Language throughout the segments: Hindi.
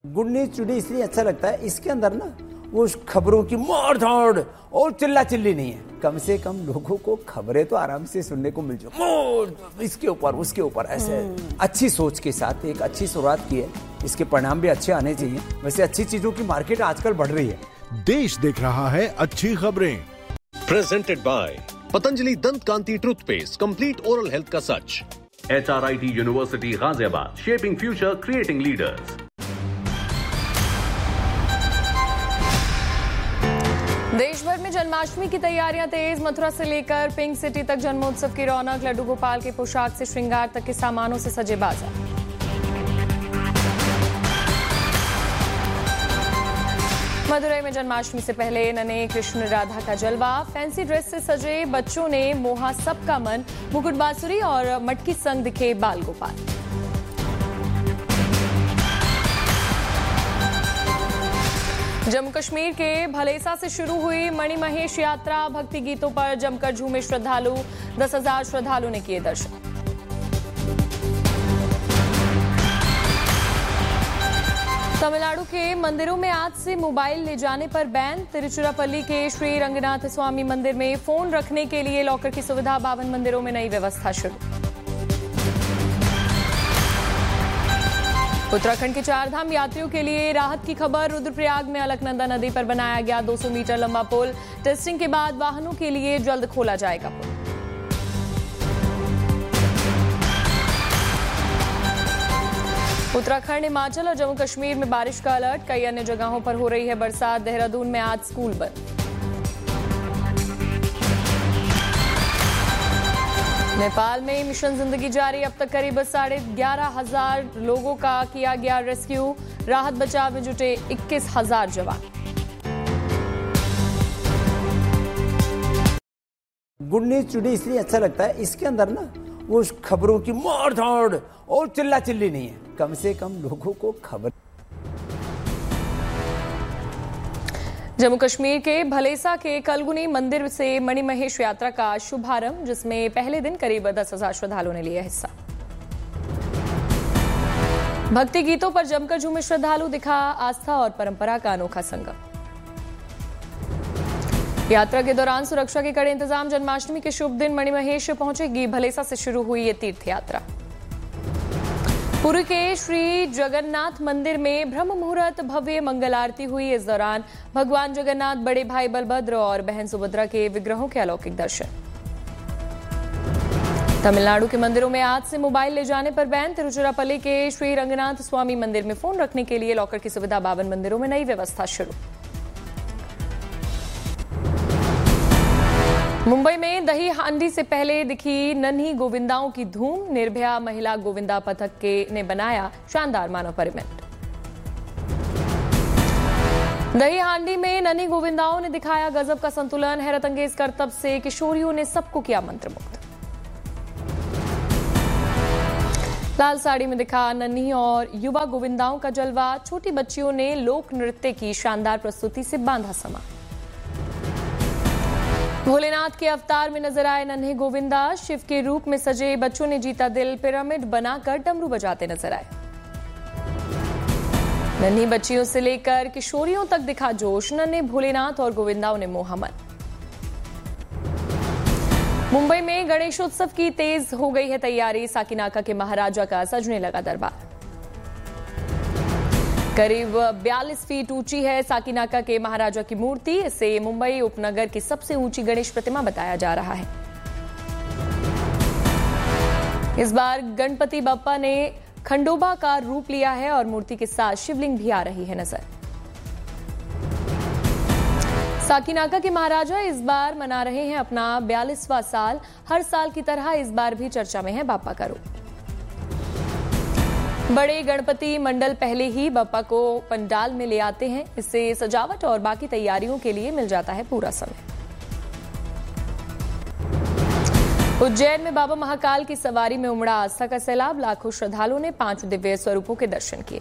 गुड न्यूज टुडे इसलिए अच्छा लगता है, इसके अंदर ना वो खबरों की मार धाड़ और चिल्ला चिल्ली नहीं है। कम से कम लोगों को खबरें तो आराम से सुनने को मिल जाए, इसके ऊपर उसके ऊपर ऐसे अच्छी सोच के साथ एक अच्छी शुरुआत की है। इसके परिणाम भी अच्छे आने चाहिए। वैसे अच्छी चीजों की मार्केट आजकल बढ़ रही है। देश देख रहा है अच्छी खबरें। प्रेजेंटेड बाय पतंजलि दंत कांति टूथपेस्ट, कंप्लीट ओरल हेल्थ का सच। HRIT university Ghaziabad, shaping future, creating leaders. देश भर में जन्माष्टमी की तैयारियां तेज। मथुरा से लेकर पिंक सिटी तक जन्मोत्सव की रौनक। लड्डू गोपाल की पोशाक से श्रृंगार तक के सामानों से सजे बाजार। मदुरई में जन्माष्टमी से पहले नन्हे कृष्ण राधा का जलवा। फैंसी ड्रेस से सजे बच्चों ने मोहा सबका मन। मुकुट बांसुरी और मटकी संग दिखे बाल गोपाल। जम्मू कश्मीर के भलेसा से शुरू हुई मणिमहेश यात्रा। भक्ति गीतों पर जमकर झूमे श्रद्धालु। 10,000 श्रद्धालु ने किए दर्शन। तमिलनाडु के मंदिरों में आज से मोबाइल ले जाने पर बैन। तिरुचिरापल्ली के श्री रंगनाथ स्वामी मंदिर में फोन रखने के लिए लॉकर की सुविधा। 52 मंदिरों में नई व्यवस्था शुरू। उत्तराखंड के 4 धाम यात्रियों के लिए राहत की खबर। रुद्रप्रयाग में अलकनंदा नदी पर बनाया गया 200 मीटर लंबा पुल। टेस्टिंग के बाद वाहनों के लिए जल्द खोला जाएगा पुल। उत्तराखंड, हिमाचल और जम्मू कश्मीर में बारिश का अलर्ट। कई अन्य जगहों पर हो रही है बरसात। देहरादून में आज स्कूल बंद। नेपाल में मिशन जिंदगी जारी। अब तक करीब 11,500 लोगों का किया गया रेस्क्यू। राहत बचाव में जुटे 21,000 जवान। गुड न्यूज टुडे इसलिए अच्छा लगता है, इसके अंदर ना वो खबरों की मार धाड़ और चिल्ला चिल्ली नहीं है। कम से कम लोगों को खबर। जम्मू कश्मीर के भलेसा के कलगुनी मंदिर से मणिमहेश यात्रा का शुभारंभ, जिसमें पहले दिन करीब 10,000 श्रद्धालुओं ने लिया हिस्सा। भक्ति गीतों पर जमकर झूमे श्रद्धालु। दिखा आस्था और परंपरा का अनोखा संगम। यात्रा के दौरान सुरक्षा के कड़े इंतजाम। जन्माष्टमी के शुभ दिन मणिमहेश पहुंचेगी। भलेसा से शुरू हुई ये तीर्थ यात्रा। पुरी के श्री जगन्नाथ मंदिर में ब्रह्म मुहूर्त भव्य मंगल आरती हुई। इस दौरान भगवान जगन्नाथ, बड़े भाई बलभद्र और बहन सुभद्रा के विग्रहों के अलौकिक दर्शन। तमिलनाडु के मंदिरों में आज से मोबाइल ले जाने पर बैन। तिरुचिरापल्ली के श्री रंगनाथ स्वामी मंदिर में फोन रखने के लिए लॉकर की सुविधा। 52 मंदिरों में नई व्यवस्था शुरू। मुंबई में दही हांडी से पहले दिखी नन्ही गोविंदाओं की धूम। निर्भया महिला गोविंदा पथक ने बनाया शानदार मानव परिमेंट। दही हांडी में नन्ही गोविंदाओं ने दिखाया गजब का संतुलन। हैरत अंगेज करतब से किशोरियों ने सबको किया मंत्रमुग्ध। लाल साड़ी में दिखा नन्ही और युवा गोविंदाओं का जलवा। छोटी बच्चियों ने लोक नृत्य की शानदार प्रस्तुति से बांधा समा। भोलेनाथ के अवतार में नजर आए नन्हे गोविंदा। शिव के रूप में सजे बच्चों ने जीता दिल। पिरामिड बनाकर डमरू बजाते नजर आए। नन्ही बच्चियों से लेकर किशोरियों तक दिखा जोश। नन्हे भोलेनाथ और गोविंदाओं ने मोहा मन। मुंबई में गणेशोत्सव की तेज हो गई है तैयारी। साकिनाका के महाराजा का सजने लगा दरबार। करीब 42 फीट ऊंची है साकिनाका के महाराजा की मूर्ति। इसे मुंबई उपनगर की सबसे ऊंची गणेश प्रतिमा बताया जा रहा है। इस बार गणपति बप्पा ने खंडोबा का रूप लिया है और मूर्ति के साथ शिवलिंग भी आ रही है नजर। साकिनाका के महाराजा इस बार मना रहे हैं अपना 42वां साल। हर साल की तरह इस बार भी चर्चा में है बाप्पा का रूप। बड़े गणपति मंडल पहले ही बप्पा को पंडाल में ले आते हैं। इससे सजावट और बाकी तैयारियों के लिए मिल जाता है पूरा समय। उज्जैन में बाबा महाकाल की सवारी में उमड़ा आस्था का सैलाब। लाखों श्रद्धालुओं ने 5 दिव्य स्वरूपों के दर्शन किए।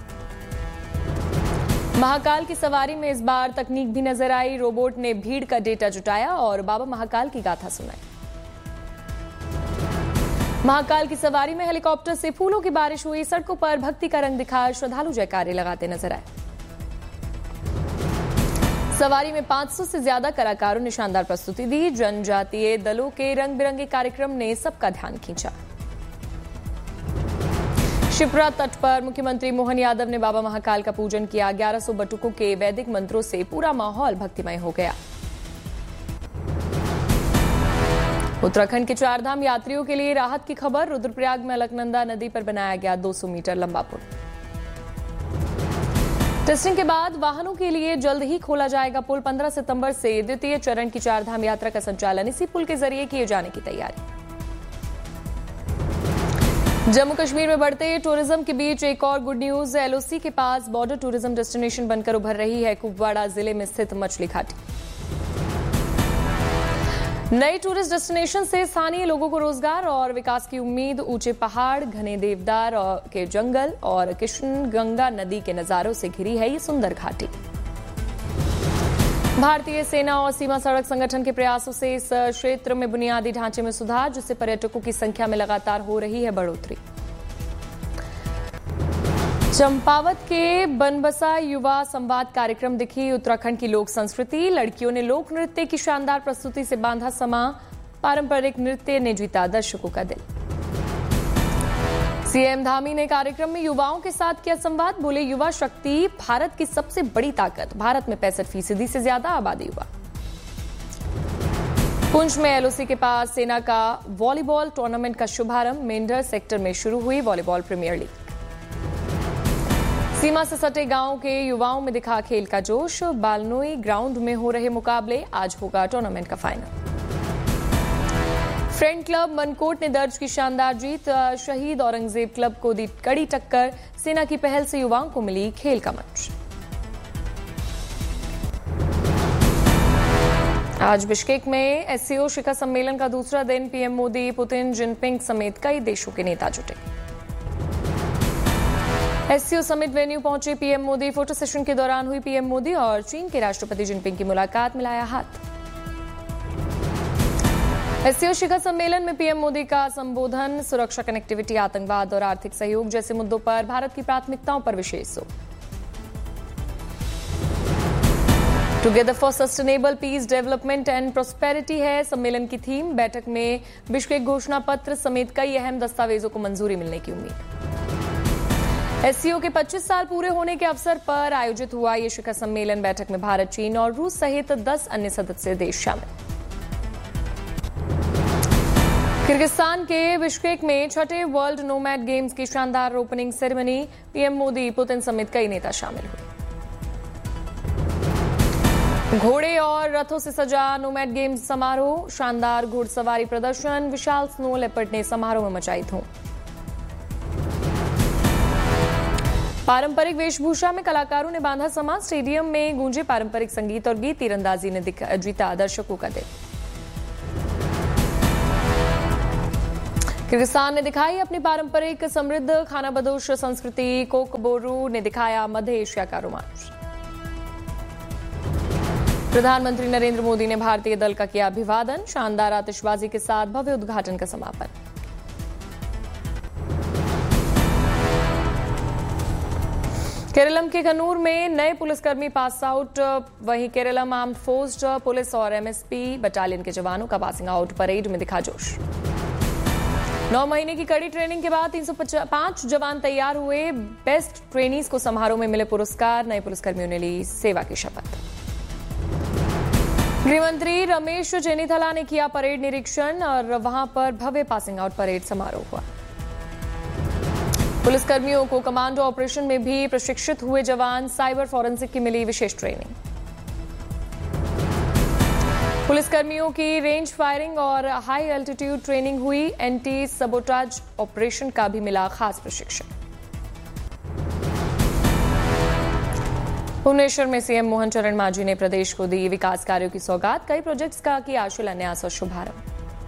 महाकाल की सवारी में इस बार तकनीक भी नजर आई। रोबोट ने भीड़ का डेटा जुटाया और बाबा महाकाल की गाथा सुनाई। महाकाल की सवारी में हेलीकॉप्टर से फूलों की बारिश हुई, सड़कों पर भक्ति का रंग दिखा, श्रद्धालु जयकारे लगाते नजर आए। सवारी में 500 से ज्यादा कलाकारों ने शानदार प्रस्तुति दी। जनजातीय दलों के रंग बिरंगे कार्यक्रम ने सबका ध्यान खींचा। शिप्रा तट पर मुख्यमंत्री मोहन यादव ने बाबा महाकाल का पूजन किया। 1100 बटुकों के वैदिक मंत्रों से पूरा माहौल भक्तिमय हो गया। उत्तराखंड के चारधाम यात्रियों के लिए राहत की खबर। रुद्रप्रयाग में अलकनंदा नदी पर बनाया गया 200 मीटर लंबा पुल। टेस्टिंग के बाद वाहनों के लिए जल्द ही खोला जाएगा पुल। 15 सितंबर से द्वितीय चरण की चारधाम यात्रा का संचालन इसी पुल के जरिए किए जाने की तैयारी। जम्मू कश्मीर में बढ़ते टूरिज्म के बीच एक और गुड न्यूज। एलओसी के पास बॉर्डर टूरिज्म डेस्टिनेशन बनकर उभर रही है कुपवाड़ा जिले में स्थित मछली घाटी। नई टूरिस्ट डेस्टिनेशन से स्थानीय लोगों को रोजगार और विकास की उम्मीद। ऊंचे पहाड़, घने देवदार के जंगल और कृष्ण गंगा नदी के नजारों से घिरी है ये सुंदर घाटी। भारतीय सेना और सीमा सड़क संगठन के प्रयासों से इस क्षेत्र में बुनियादी ढांचे में सुधार, जिससे पर्यटकों की संख्या में लगातार हो रही है बढ़ोतरी। चंपावत के बनबसा युवा संवाद कार्यक्रम दिखी उत्तराखंड की लोक संस्कृति। लड़कियों ने लोक नृत्य की शानदार प्रस्तुति से बांधा समा। पारंपरिक नृत्य ने जीता दर्शकों का दिल। सीएम धामी ने कार्यक्रम में युवाओं के साथ किया संवाद। बोले, युवा शक्ति भारत की सबसे बड़ी ताकत। भारत में 65% से ज्यादा आबादी युवा। पुंछ में एलओसी के पास सेना का वॉलीबॉल टूर्नामेंट का शुभारंभ। मेंढर सेक्टर में शुरू हुई वॉलीबॉल प्रीमियर लीग। सीमा से सटे गांव के युवाओं में दिखा खेल का जोश। बालनोई ग्राउंड में हो रहे मुकाबले, आज होगा टूर्नामेंट का फाइनल। फ्रेंड क्लब मनकोट ने दर्ज की शानदार जीत। शहीद औरंगजेब क्लब को दी कड़ी टक्कर। सेना की पहल से युवाओं को मिली खेल का मंच। आज बिश्केक में एससीओ शिखर सम्मेलन का दूसरा दिन। पीएम मोदी, पुतिन, जिनपिंग समेत कई देशों के नेता जुटे। एससीओ समिट वेन्यू पहुंचे पीएम मोदी। फोटो सेशन के दौरान हुई पीएम मोदी और चीन के राष्ट्रपति जिनपिंग की मुलाकात, मिलाया हाथ। एससीओ शिखर सम्मेलन में पीएम मोदी का संबोधन। सुरक्षा, कनेक्टिविटी, आतंकवाद और आर्थिक सहयोग जैसे मुद्दों पर भारत की प्राथमिकताओं पर विशेष जोर। Together for sustainable piece, development and prosperity है सम्मेलन की थीम। बैठक में बिश्केक घोषणा पत्र समेत कई अहम दस्तावेजों को मंजूरी मिलने की उम्मीद। एससीओ के 25 साल पूरे होने के अवसर पर आयोजित हुआ ये शिखर सम्मेलन। बैठक में भारत, चीन और रूस सहित 10 अन्य सदस्य देश शामिल। किर्गिस्तान के बिश्केक में छठे वर्ल्ड नोमैड गेम्स की शानदार opening ceremony. PM Modi, Putin समेत कई नेता शामिल हुए। घोड़े और रथों से सजा नोमैड गेम्स समारोह। शानदार घुड़सवारी प्रदर्शन। विशाल स्नो लेपर्ड ने समारोह में मचाई धूम। पारंपरिक वेशभूषा में कलाकारों ने बांधा समा। स्टेडियम में गूंजे पारंपरिक संगीत और गीत। तीरंदाजी ने जीता दर्शकों का दिल। किर्गिस्तान ने दिखाई अपनी पारंपरिक समृद्ध खानाबदोश संस्कृति। कोकबोरू ने दिखाया मध्य एशिया का रोमांच। प्रधानमंत्री नरेंद्र मोदी ने भारतीय दल का किया अभिवादन। शानदार आतिशबाजी के साथ भव्य उद्घाटन का समापन। केरलम के कन्नूर में नए पुलिसकर्मी पास आउट। वहीं केरलम आर्म्ड फोर्स पुलिस और एमएसपी बटालियन के जवानों का पासिंग आउट परेड में दिखा जोश। 9 महीने की कड़ी ट्रेनिंग के बाद 305 जवान तैयार हुए। बेस्ट ट्रेनीज को समारोह में मिले पुरस्कार। नए पुलिसकर्मियों ने ली सेवा की शपथ। गृहमंत्री रमेश चेन्नीथला ने किया परेड निरीक्षण और वहां पर भव्य पासिंग आउट परेड समारोह हुआ। पुलिसकर्मियों को कमांडो ऑपरेशन में भी प्रशिक्षित हुए जवान। साइबर फॉरेंसिक की मिली विशेष ट्रेनिंग। पुलिसकर्मियों की रेंज फायरिंग और हाई एल्टीट्यूड ट्रेनिंग हुई। एंटी सबोटाज ऑपरेशन का भी मिला खास प्रशिक्षण। भुवनेश्वर में सीएम मोहन चरण मांझी ने प्रदेश को दी विकास कार्यों की सौगात। कई प्रोजेक्ट्स का किया शिलान्यास और शुभारंभ।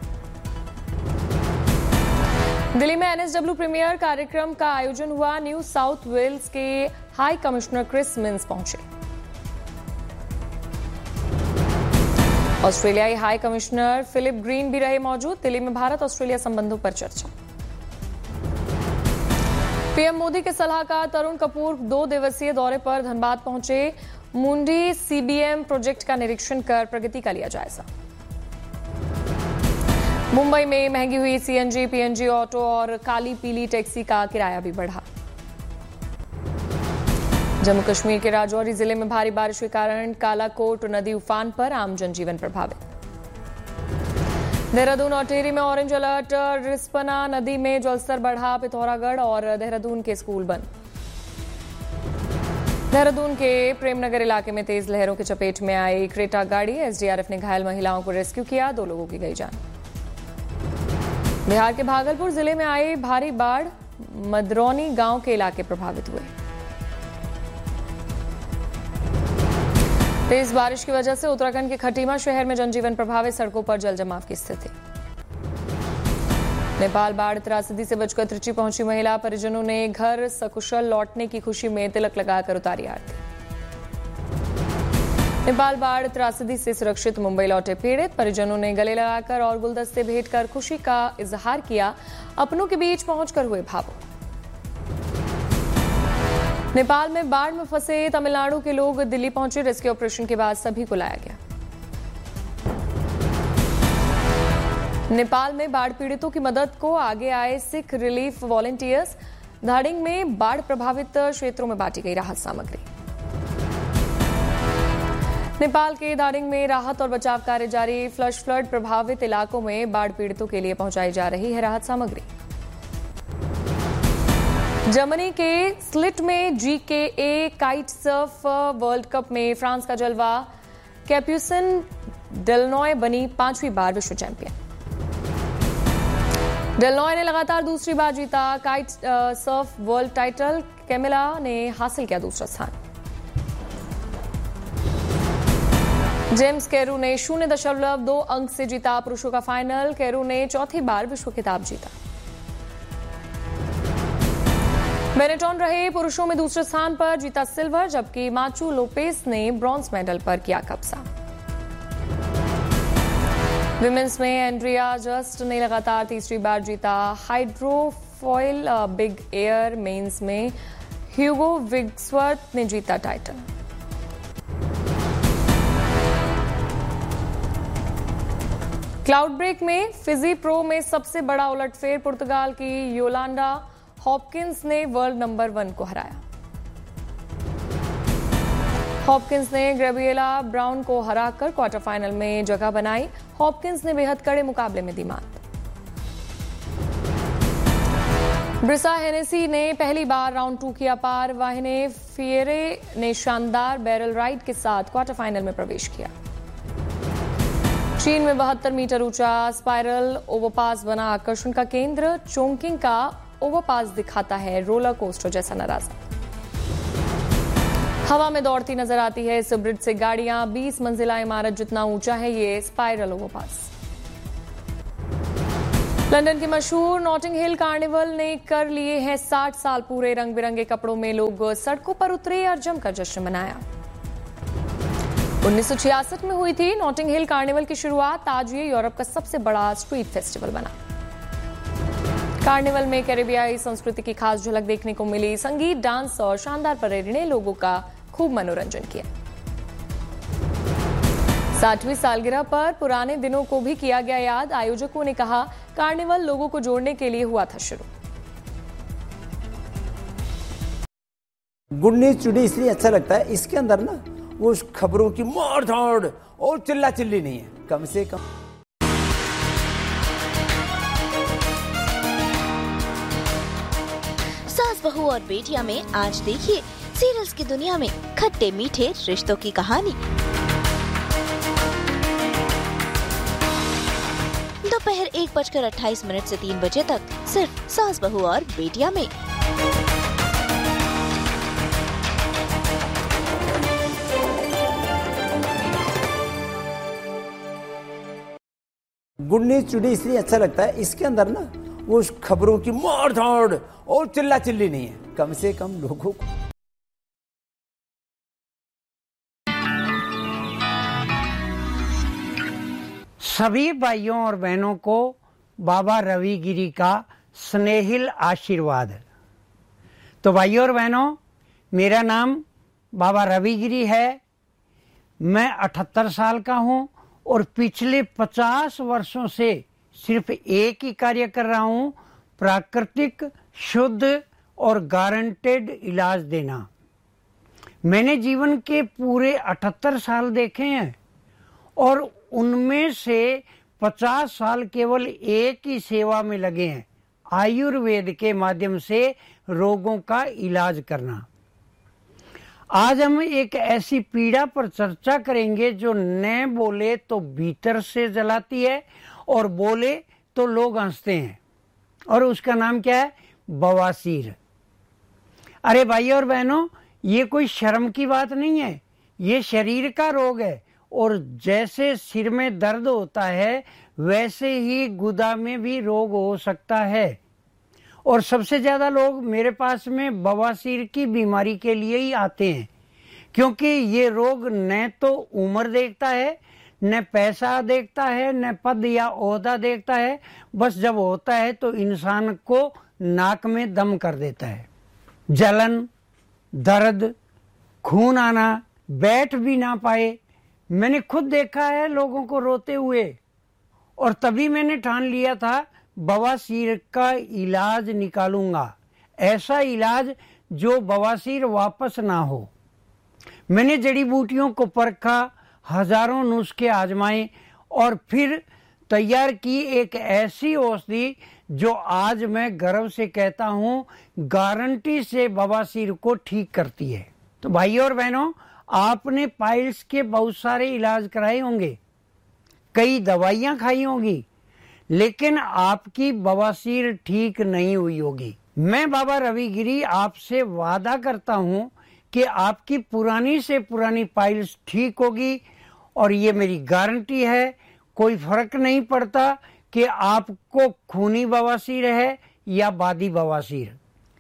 दिल्ली में एनएसडब्ल्यू प्रीमियर कार्यक्रम का आयोजन हुआ। न्यू साउथ वेल्स के हाई कमिश्नर क्रिस मिन्स पहुंचे। ऑस्ट्रेलियाई हाई कमिश्नर फिलिप ग्रीन भी रहे मौजूद। दिल्ली में भारत ऑस्ट्रेलिया संबंधों पर चर्चा। पीएम मोदी के सलाहकार तरुण कपूर 2 दिवसीय दौरे पर धनबाद पहुंचे। मुंडी सीबीएम प्रोजेक्ट का निरीक्षण कर प्रगति का लिया जायजा। मुंबई में महंगी हुई सीएनजी पीएनजी ऑटो और काली पीली टैक्सी का किराया भी बढ़ा। जम्मू कश्मीर के राजौरी जिले में भारी बारिश के कारण कालाकोट नदी उफान पर, आम जनजीवन प्रभावित। देहरादून और टिहरी में ऑरेंज अलर्ट। रिस्पना नदी में जलस्तर बढ़ा। पिथौरागढ़ और देहरादून के स्कूल बंद। देहरादून के प्रेमनगर इलाके में तेज लहरों की चपेट में आई क्रेटा गाड़ी। एसडीआरएफ ने घायल महिलाओं को रेस्क्यू किया। 2 लोगों की गई जान। बिहार के भागलपुर जिले में आई भारी बाढ़। मदरौनी गांव के इलाके प्रभावित हुए। तेज बारिश की वजह से उत्तराखंड के खटीमा शहर में जनजीवन प्रभावित। सड़कों पर जलजमाव की स्थिति। नेपाल बाढ़ त्रासदी से बचकर त्रिची पहुंची महिला। परिजनों ने घर सकुशल लौटने की खुशी में तिलक लगाकर उतारी आरती। नेपाल बाढ़ त्रासदी से सुरक्षित मुंबई लौटे पीड़ित। परिजनों ने गले लगाकर और गुलदस्ते भेंट कर खुशी का इजहार किया। अपनों के बीच पहुंचकर हुए भावुक। नेपाल में बाढ़ में फंसे तमिलनाडु के लोग दिल्ली पहुंचे। रेस्क्यू ऑपरेशन के बाद सभी को लाया गया। नेपाल में बाढ़ पीड़ितों की मदद को आगे आए सिख रिलीफ वॉलंटियर्स। धाडिंग में बाढ़ प्रभावित क्षेत्रों में बांटी गई राहत सामग्री। नेपाल के धाडिंग में राहत और बचाव कार्य जारी। फ्लड प्रभावित इलाकों में बाढ़ पीड़ितों के लिए पहुंचाई जा रही है राहत सामग्री। जर्मनी के स्लिट में जीकेए काइट सर्फ वर्ल्ड कप में फ्रांस का जलवा। कैप्यूसन डेलनॉय बनी 5वीं बार विश्व चैंपियन। डेलनॉय ने लगातार दूसरी बार जीता kite Surf world title. Camilla ने हासिल किया दूसरा स्थान। जेम्स कैरू ने 0.2 अंक से जीता पुरुषों का फाइनल। कैरू ने 4थी बार विश्व खिताब जीता। बेनेटॉन रहे पुरुषों में दूसरे स्थान पर, जीता सिल्वर, जबकि माचू लोपेस ने ब्रॉन्ज मेडल पर किया कब्जा। विमेंस में एंड्रिया जस्ट ने लगातार तीसरी बार जीता हाइड्रोफॉइल बिग एयर। मेंस में ह्यूगो विग्सवर्थ ने जीता टाइटल। क्लाउड ब्रेक में फिजी प्रो में सबसे बड़ा उलटफेर। पुर्तगाल की योलांडा हॉपकिंस ने वर्ल्ड नंबर 1 को हराया। हॉपकिंस ने ग्रेबिएला ब्राउन को हराकर क्वार्टर फाइनल में जगह बनाई। हॉपकिंस ने बेहद कड़े मुकाबले में दी मात। ब्रिसा हेनेसी ने पहली बार राउंड 2 किया पार। वाहिने फिएरे ने शानदार बैरल राइड के साथ क्वार्टर फाइनल में प्रवेश किया। चीन में 72 मीटर ऊंचा स्पाइरल ओवरपास बना आकर्षण का केंद्र। चोंगकिंग का ओवरपास दिखाता है रोलर कोस्टर जैसा नजारा। हवा में दौड़ती नजर आती है इस ब्रिज से गाड़ियां। 20 मंजिला इमारत जितना ऊंचा है ये स्पाइरल ओवरपास। लंदन की मशहूर नॉटिंग हिल कार्निवल ने कर लिए हैं 60 साल पूरे। रंग बिरंगे कपड़ों में लोग सड़कों पर उतरे और जमकर जश्न मनाया। 1966 में हुई थी नॉटिंग हिल कार्निवल की शुरुआत। आज ये यूरोप का सबसे बड़ा स्ट्रीट फेस्टिवल बना। कार्निवल में कैरेबियाई संस्कृति की खास झलक देखने को मिली। संगीत, डांस और शानदार परेड ने लोगों का खूब मनोरंजन किया। 60वीं सालगिरह पर पुराने दिनों को भी किया गया याद। आयोजकों ने कहा कार्निवल लोगों को जोड़ने के लिए हुआ था शुरू। गुड न्यूज टुडे इसलिए अच्छा लगता है, इसके अंदर ना वो खबरों की मार धाड़ और चिल्ला चिल्ली नहीं है, कम से कम। सास बहू और बेटियां में आज देखिए सीरियल्स की दुनिया में खट्टे मीठे रिश्तों की कहानी। दोपहर 1:28 से 3 बजे तक सिर्फ सास बहू और बेटियां में। गुड न्यूज टुडे इसलिए अच्छा लगता है, इसके अंदर ना वो खबरों की मार धाड़ और चिल्ला चिल्ली नहीं है, कम से कम लोगों को। सभी भाइयों और बहनों को बाबा रविगिरी का स्नेहिल आशीर्वाद। तो भाइयों और बहनों, मेरा नाम बाबा रविगिरी है। मैं 78 साल का हूं और पिछले 50 वर्षों से सिर्फ एक ही कार्य कर रहा हूं, प्राकृतिक, शुद्ध और गारंटेड इलाज देना। मैंने जीवन के पूरे 78 साल देखे हैं और उनमें से 50 साल केवल एक ही सेवा में लगे हैं, आयुर्वेद के माध्यम से रोगों का इलाज करना। आज हम एक ऐसी पीड़ा पर चर्चा करेंगे जो न बोले तो भीतर से जलाती है और बोले तो लोग हंसते हैं, और उसका नाम क्या है? बवासीर। अरे भाइयों और बहनों, ये कोई शर्म की बात नहीं है, ये शरीर का रोग है। और जैसे सिर में दर्द होता है वैसे ही गुदा में भी रोग हो सकता है। और सबसे ज्यादा लोग मेरे पास में बवासीर की बीमारी के लिए ही आते हैं, क्योंकि ये रोग न तो उम्र देखता है, न पैसा देखता है, न पद या ओहदा देखता है। बस जब होता है तो इंसान को नाक में दम कर देता है। जलन, दर्द, खून आना, बैठ भी ना पाए। मैंने खुद देखा है लोगों को रोते हुए, और तभी मैंने ठान लिया था बवासीर का इलाज निकालूंगा, ऐसा इलाज जो बवासीर वापस ना हो। मैंने जड़ी बूटियों को परखा, हजारों नुस्खे आजमाए और फिर तैयार की एक ऐसी औषधि जो आज मैं गर्व से कहता हूं गारंटी से बवासीर को ठीक करती है। तो भाइयों और बहनों, आपने पाइल्स के बहुत सारे इलाज कराए होंगे, कई दवाइयां खाई होंगी, लेकिन आपकी बवासीर ठीक नहीं हुई होगी। मैं बाबा रविगिरी आपसे वादा करता हूं कि आपकी पुरानी से पुरानी पाइल्स ठीक होगी, और ये मेरी गारंटी है। कोई फर्क नहीं पड़ता कि आपको खूनी बवासीर है या बादी बवासीर।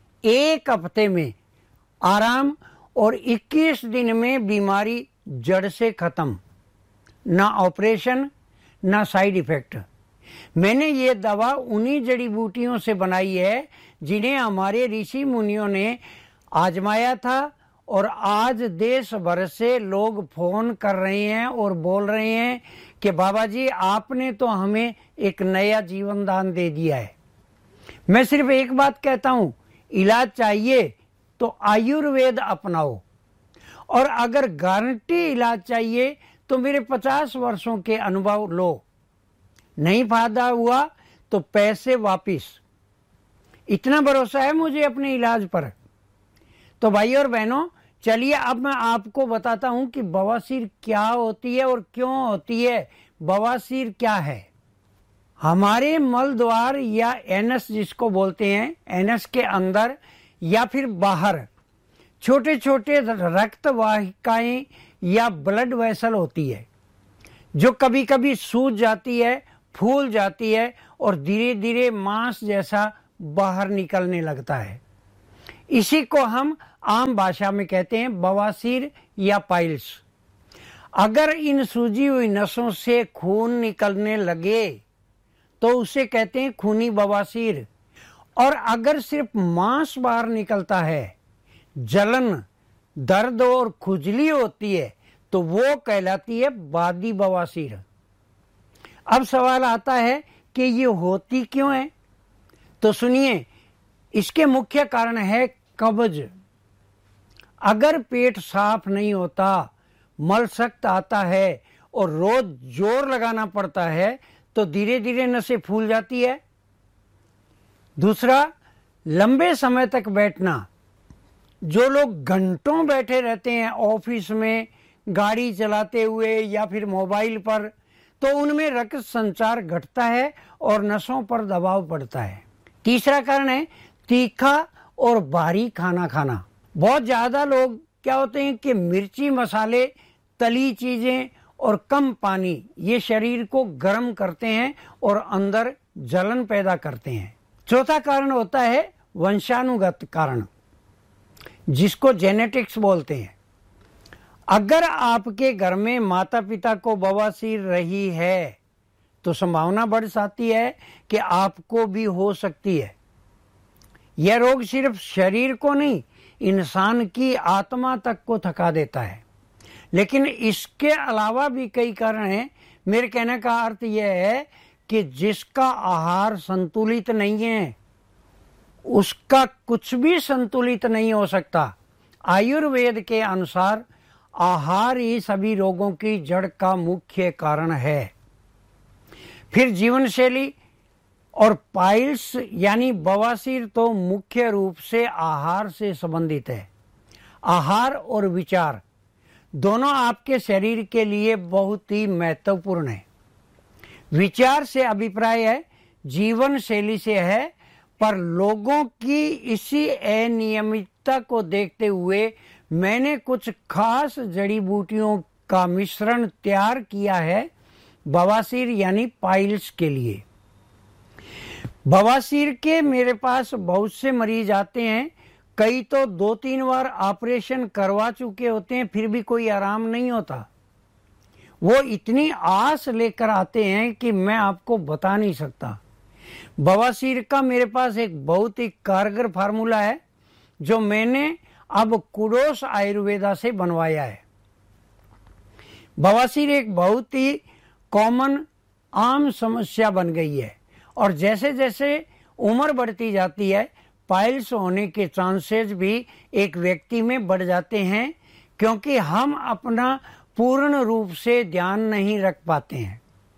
1 हफ्ते में आराम और 21 दिन में बीमारी जड़ से खत्म, ना ऑपरेशन ना साइड इफेक्ट। मैंने ये दवा उन्हीं जड़ी बूटियों से बनाई है जिन्हें हमारे ऋषि मुनियों ने आजमाया था, और आज देश भर से लोग फोन कर रहे हैं और बोल रहे हैं कि बाबा जी आपने तो हमें एक नया जीवन दान दे दिया है। मैं सिर्फ एक बात कहता हूं, इलाज चाहिए तो आयुर्वेद अपनाओ, और अगर गारंटी इलाज चाहिए तो मेरे 50 वर्षों के अनुभव लो। नहीं फायदा हुआ तो पैसे वापिस। इतना भरोसा है मुझे अपने इलाज पर। तो भाइयों और बहनों, चलिए अब मैं आपको बताता हूं कि बवासीर क्या होती है और क्यों होती है। बवासीर क्या है? हमारे मल द्वार या एनस जिसको बोलते हैं, एनस के अंदर या फिर बाहर छोटे छोटे रक्त वाहिकाएं या ब्लड वेसल होती है, जो कभी कभी सूज जाती है, फूल जाती है और धीरे धीरे मांस जैसा बाहर निकलने लगता है। इसी को हम आम भाषा में कहते हैं बवासीर या पाइल्स। अगर इन सूजी हुई नसों से खून निकलने लगे तो उसे कहते हैं खूनी बवासीर। और अगर सिर्फ मांस बाहर निकलता है, जलन, दर्द और खुजली होती है, तो वो कहलाती है बादी बवासीर। अब सवाल आता है कि ये होती क्यों है? तो सुनिए, इसके मुख्य कारण है कब्ज। अगर पेट साफ नहीं होता, मल सख्त आता है और रोज जोर लगाना पड़ता है तो धीरे धीरे नसें फूल जाती है। दूसरा, लंबे समय तक बैठना। जो लोग घंटों बैठे रहते हैं ऑफिस में, गाड़ी चलाते हुए या फिर मोबाइल पर, तो उनमें रक्त संचार घटता है और नसों पर दबाव पड़ता है। तीसरा कारण है तीखा और भारी खाना खाना। बहुत ज्यादा लोग क्या होते हैं कि मिर्ची, मसाले, तली चीजें और कम पानी ये शरीर को गर्म करते हैं और अंदर जलन पैदा करते हैं। चौथा कारण होता है वंशानुगत कारण, जिसको जेनेटिक्स बोलते हैं। अगर आपके घर में माता पिता को बवासीर रही है तो संभावना बढ़ जाती है कि आपको भी हो सकती है। यह रोग सिर्फ शरीर को नहीं, इंसान की आत्मा तक को थका देता है। लेकिन इसके अलावा भी कई कारण हैं। मेरे कहने का अर्थ यह है कि जिसका आहार संतुलित नहीं है उसका कुछ भी संतुलित नहीं हो सकता। आयुर्वेद के अनुसार आहार ही सभी रोगों की जड़ का मुख्य कारण है। फिर जीवन शैली और पाइल्स यानी बवासीर तो मुख्य रूप से आहार से संबंधित है। आहार और विचार दोनों आपके शरीर के लिए बहुत ही महत्वपूर्ण है। विचार से अभिप्राय है, जीवन शैली से है, पर लोगों की इसी अनियमितता को देखते हुए मैंने कुछ खास जड़ी बूटियों का मिश्रण तैयार किया है बवासीर यानी पाइल्स के लिए। बवासीर के मेरे पास बहुत से मरीज आते हैं, कई तो 2-3 बार ऑपरेशन करवा चुके होते हैं, फिर भी कोई आराम नहीं होता। वो इतनी आस लेकर आते हैं कि मैं आपको बता नहीं सकता। बवासीर का मेरे पास एक बहुत ही कारगर फार्मूला है जो मैंने अब कुडोस आयुर्वेदा से बनवाया है। बवासीर एक बहुत ही कॉमन आम समस्या बन गई है और जैसे जैसे उम्र बढ़ती जाती है पाइल्स होने के चांसेस भी एक व्यक्ति में बढ़ जाते हैं, क्योंकि हम अपना पूर्ण रूप से ध्यान नहीं रख पाते हैं।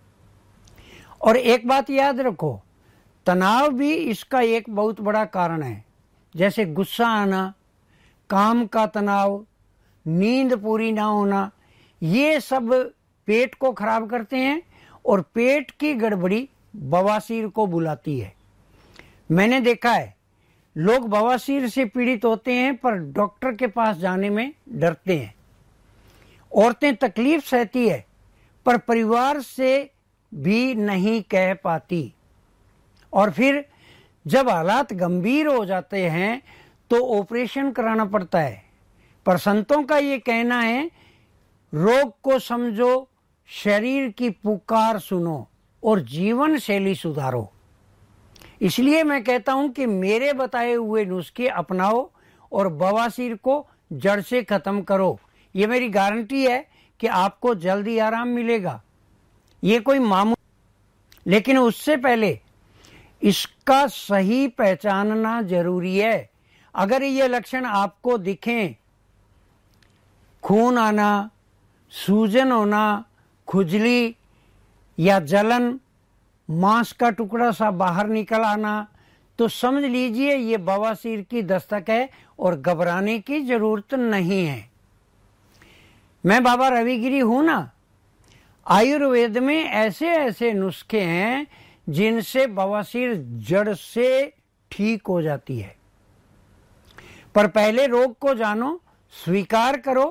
और एक बात याद रखो, तनाव भी इसका एक बहुत बड़ा कारण है। जैसे गुस्सा आना, काम का तनाव, नींद पूरी ना होना, ये सब पेट को खराब करते हैं और पेट की गड़बड़ी बवासीर को बुलाती है। मैंने देखा है लोग बवासीर से पीड़ित होते हैं पर डॉक्टर के पास जाने में डरते हैं। औरतें तकलीफ सहती है पर परिवार से भी नहीं कह पाती और फिर जब हालात गंभीर हो जाते हैं तो ऑपरेशन कराना पड़ता है। पर संतों का ये कहना है, रोग को समझो, शरीर की पुकार सुनो और जीवन शैली सुधारो। इसलिए मैं कहता हूं कि मेरे बताए हुए नुस्खे अपनाओ और बवासीर को जड़ से खत्म करो। ये मेरी गारंटी है कि आपको जल्दी आराम मिलेगा। ये कोई मामूली, लेकिन उससे पहले इसका सही पहचानना जरूरी है। अगर ये लक्षण आपको दिखें, खून आना, सूजन होना, खुजली या जलन, मांस का टुकड़ा सा बाहर निकल आना, तो समझ लीजिए ये बवासीर की दस्तक है और घबराने की जरूरत नहीं है। मैं बाबा रविगिरी हूं ना। आयुर्वेद में ऐसे ऐसे नुस्खे हैं जिनसे बवासीर जड़ से ठीक हो जाती है। पर पहले रोग को जानो, स्वीकार करो,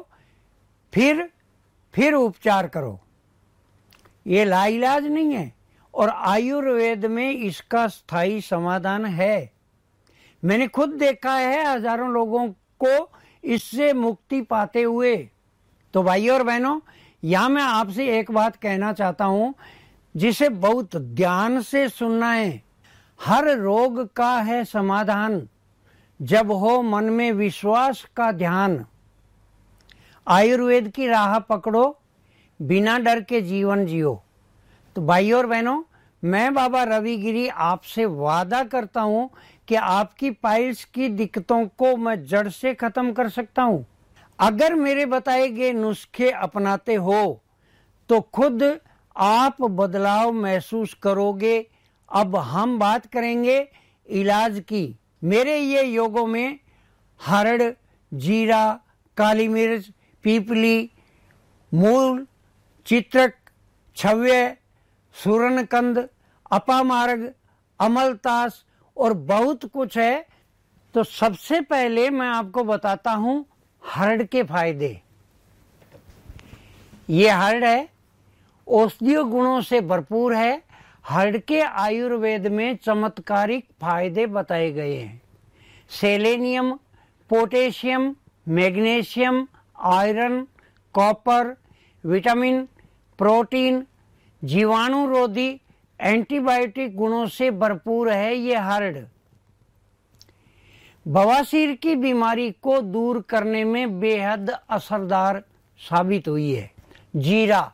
फिर उपचार करो। ये लाइलाज नहीं है और आयुर्वेद में इसका स्थायी समाधान है। मैंने खुद देखा है हजारों लोगों को इससे मुक्ति पाते हुए। तो भाइयों और बहनों, यहाँ मैं आपसे एक बात कहना चाहता हूं जिसे बहुत ध्यान से सुनना है। हर रोग का है समाधान जब हो मन में विश्वास का ध्यान। आयुर्वेद की राह पकड़ो, बिना डर के जीवन जियो। तो भाइयों और बहनों, मैं बाबा रविगिरी आपसे वादा करता हूं कि आपकी पाइल्स की दिक्कतों को मैं जड़ से खत्म कर सकता हूं। अगर मेरे बताए गए नुस्खे अपनाते हो तो खुद आप बदलाव महसूस करोगे। अब हम बात करेंगे इलाज की। मेरे ये योगों में हरड़, जीरा, काली मिर्च, पीपली, मूल, चित्रक, छव्य, सूरनकंद, अपामार्ग, अमलतास और बहुत कुछ है। तो सबसे पहले मैं आपको बताता हूं हरड़ के फायदे। ये हरड़ है, औषधीय गुणों से भरपूर है। हरड़ के आयुर्वेद में चमत्कारिक फायदे बताए गए हैं। Selenium, potassium, magnesium, iron, copper, vitamin, protein, जीवाणुरोधी एंटीबायोटिक गुणों से भरपूर है ये हर्ड। बवासीर की बीमारी को दूर करने में बेहद असरदार साबित हुई है। जीरा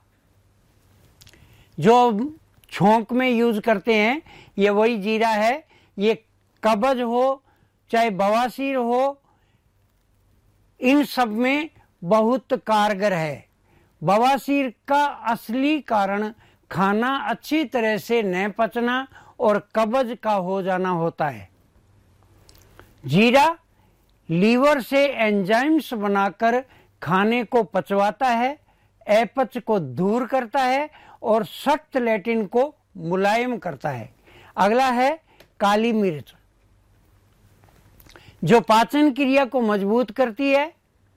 जो छोंक में यूज करते हैं, ये वही जीरा है। ये कब्ज हो चाहे बवासीर हो, इन सब में बहुत कारगर है। बवासीर का असली कारण खाना अच्छी तरह से न पचना और कब्ज का हो जाना होता है। जीरा लीवर से एंजाइम्स बनाकर खाने को पचवाता है, अपच को दूर करता है और सख्त लेटिन को मुलायम करता है। अगला है काली मिर्च, जो पाचन क्रिया को मजबूत करती है।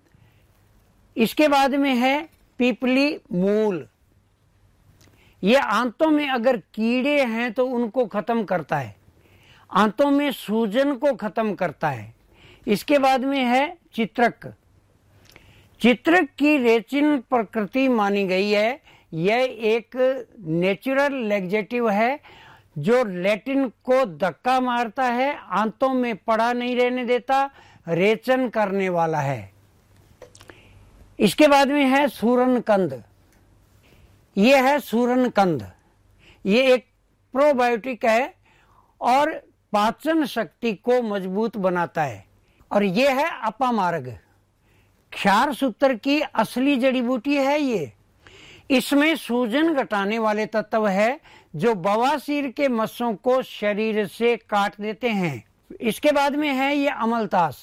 इसके बाद में है पीपली मूल। ये आंतों में अगर कीड़े हैं तो उनको खत्म करता है, आंतों में सूजन को खत्म करता है। इसके बाद में है चित्रक। चित्रक की रेचिन प्रकृति मानी गई है। यह एक नेचुरल लैक्सेटिव है जो लेटिन को धक्का मारता है, आंतों में पड़ा नहीं रहने देता, रेचन करने वाला है। इसके बाद में है सूरनकंद। ये है सूरनकंद, ये एक प्रोबायोटिक है और पाचन शक्ति को मजबूत बनाता है। और ये है अपामार्ग, क्षार सूत्र की असली जड़ी बूटी है ये। इसमें सूजन घटाने वाले तत्व है जो बवासीर के मस्सों को शरीर से काट देते हैं। इसके बाद में है ये अमलतास।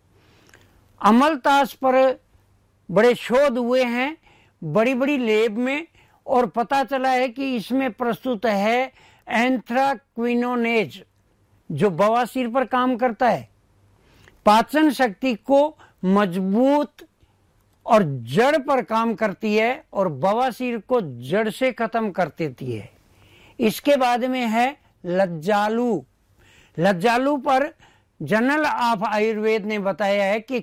अमलतास पर बड़े शोध हुए हैं बड़ी बड़ी लैब में, और पता चला है कि इसमें प्रस्तुत है एंथ्राक्विनोनेज, जो बवासीर पर काम करता है, पाचन शक्ति को मजबूत और जड़ पर काम करती है और बवासीर को जड़ से खत्म कर देती है। इसके बाद में है लज्जालू। लज्जालू पर जर्नल ऑफ आयुर्वेद ने बताया है कि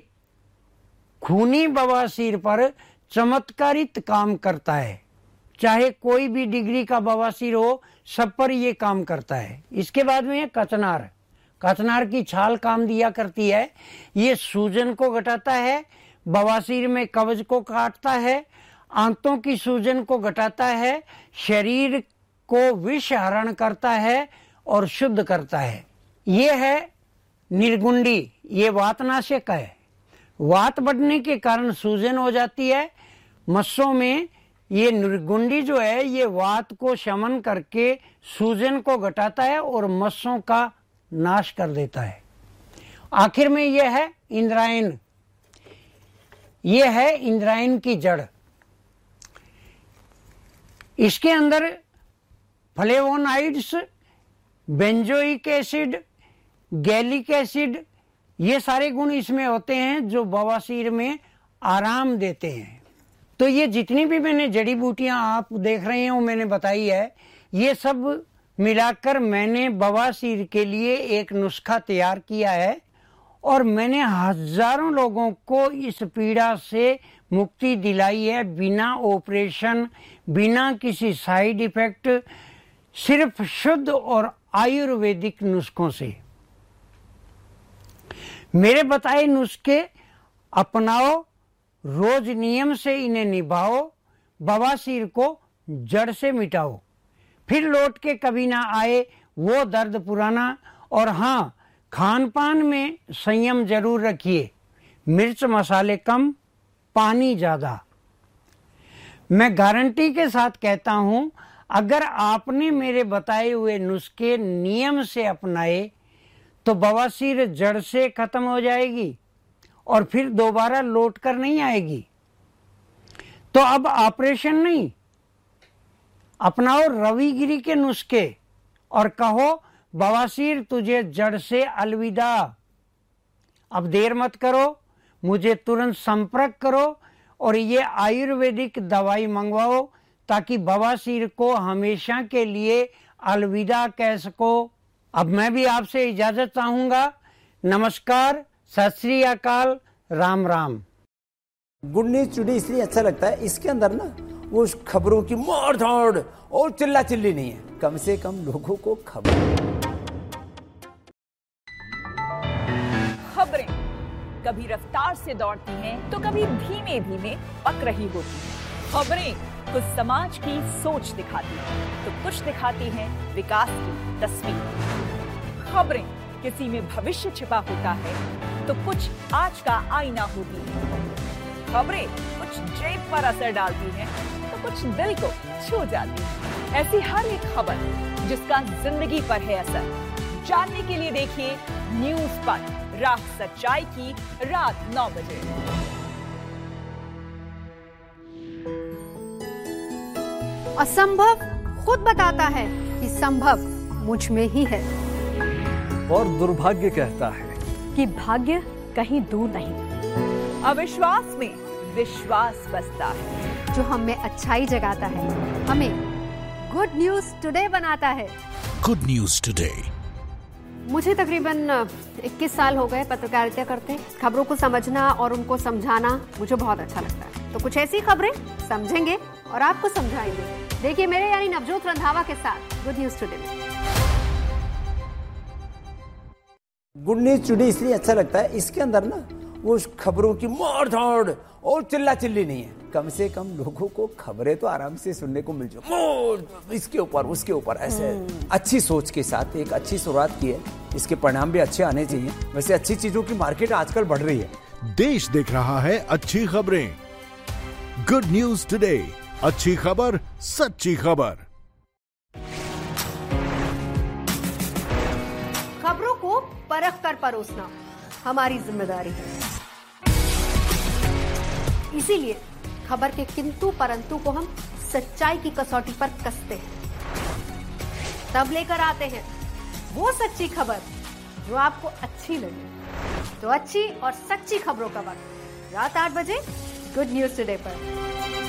खूनी बवासीर पर चमत्कारित काम करता है। चाहे कोई भी डिग्री का बवासीर हो, सब पर यह काम करता है। इसके बाद में है कचनार। कचनार की छाल काम दिया करती है। ये सूजन को घटाता है, बवासीर में कब्ज को काटता है, आंतों की सूजन को घटाता है, शरीर को विष हरण करता है और शुद्ध करता है। ये है निर्गुंडी। ये वातनाशक है। वात बढ़ने के कारण सूजन हो जाती है मस्सों में। ये निर्गुंडी जो है ये वात को शमन करके सूजन को घटाता है और मस्सों का नाश कर देता है। आखिर में यह है इंद्रायण। ये है इंद्रायण की जड़। इसके अंदर flavonoids, benzoic acid, gallic acid, ये सारे गुण इसमें होते हैं जो बवासीर में आराम देते हैं। तो ये जितनी भी मैंने जड़ी बूटियां आप देख रहे हो मैंने बताई है, ये सब मिलाकर मैंने बवासीर के लिए एक नुस्खा तैयार किया है और मैंने हजारों लोगों को इस पीड़ा से मुक्ति दिलाई है, बिना ऑपरेशन, बिना किसी साइड इफेक्ट, सिर्फ शुद्ध और आयुर्वेदिक नुस्खों से। मेरे बताए नुस्खे अपनाओ, रोज नियम से इन्हें निभाओ, बवासीर को जड़ से मिटाओ, फिर लौट के कभी ना आए वो दर्द पुराना। और हाँ, खान पान में संयम जरूर रखिए, मिर्च मसाले कम, पानी ज्यादा। मैं गारंटी के साथ कहता हूं, अगर आपने मेरे बताए हुए नुस्खे नियम से अपनाए तो बवासीर जड़ से खत्म हो जाएगी और फिर दोबारा लौट कर नहीं आएगी। तो अब ऑपरेशन नहीं, अपनाओ रविगिरी के नुस्खे और कहो बवासीर तुझे जड़ से अलविदा। अब देर मत करो, मुझे तुरंत संपर्क करो और ये आयुर्वेदिक दवाई मंगवाओ ताकि बवासीर को हमेशा के लिए अलविदा कह सको। अब मैं भी आपसे इजाजत चाहूंगा। नमस्कार, सत श्री अकाल, Ram Ram. Good news today इसलिए अच्छा लगता है, इसके अंदर ना वो खबरों की मार धाड़ और चिल्ला चिल्ली नहीं है, कम से कम लोगों को खबरें कभी रफ्तार से दौड़ती हैं तो कभी धीमे धीमे पक रही होती हैं। खबरें कुछ समाज की सोच दिखाती हैं तो कुछ दिखाती हैं विकास की तस्वीर। खबरें किसी में भविष्य छिपा होता है तो कुछ आज का आईना होती है। खबरें कुछ जेब पर असर डालती हैं तो कुछ दिल को छू जाती है। ऐसी हर एक खबर जिसका जिंदगी पर है असर, जानने के लिए देखिए न्यूज़ पर राह सच्चाई की रात 9 बजे। असंभव खुद बताता है कि संभव मुझ में ही है, और दुर्भाग्य कहता है कि भाग्य कहीं दूर नहीं। अविश्वास में विश्वास बसता है, जो हमें अच्छाई जगाता है, हमें गुड न्यूज टुडे बनाता है। Good news today. मुझे तकरीबन 21 साल हो गए पत्रकारिता करते। खबरों को समझना और उनको समझाना मुझे बहुत अच्छा लगता है। तो कुछ ऐसी खबरें समझेंगे और आपको समझाएंगे। देखिए मेरे यानी नवजोत रंधावा के साथ गुड न्यूज टुडे में। गुड न्यूज टुडे इसलिए अच्छा लगता है, इसके अंदर ना वो खबरों की मार धाड़ और चिल्ला चिल्ली नहीं है, कम से कम लोगों को खबरें तो आराम से सुनने को मिल जाए, इसके ऊपर उसके ऊपर ऐसे अच्छी सोच के साथ एक अच्छी शुरुआत की है। इसके परिणाम भी अच्छे आने चाहिए। वैसे अच्छी चीजों की मार्केट आजकल बढ़ रही है। देश देख रहा है अच्छी खबरें। गुड न्यूज टुडे, अच्छी खबर सच्ची खबर। खबरों को परख कर परोसना हमारी जिम्मेदारी है। इसीलिए खबर के किंतु परंतु को हम सच्चाई की कसौटी पर कसते हैं, तब लेकर आते हैं वो सच्ची खबर जो आपको अच्छी लगे। तो अच्छी और सच्ची खबरों का वक्त रात 8 बजे गुड न्यूज टुडे पर।